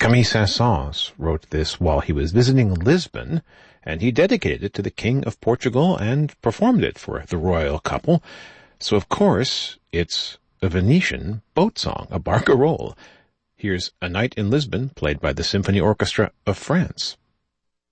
Camille Saint-Saëns wrote this while he was visiting Lisbon, and he dedicated it to the King of Portugal and performed it for the royal couple. So, of course, it's a Venetian boat song, a barcarolle. Here's A Night in Lisbon, played by the Symphony Orchestra of France.